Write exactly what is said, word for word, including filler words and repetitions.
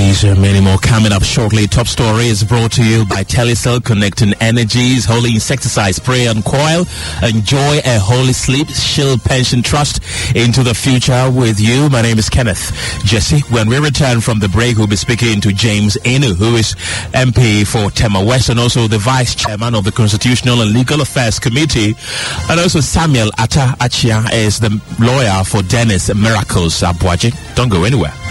these and many more coming up shortly. Top story is brought to you by Telecel, connecting energies, holy insecticide spray and coil. Enjoy a holy sleep. Shield Pension Trust into the future with you. My name is Kenneth Jesse. When we return from the break, we'll be speaking to James Inu, who is M P for Tema West and also the Vice Chairman of the Constitutional and Legal Affairs Committee. And also Samuel Atta Achia is the lawyer for Dennis Miracles Abuaji. Don't go anywhere.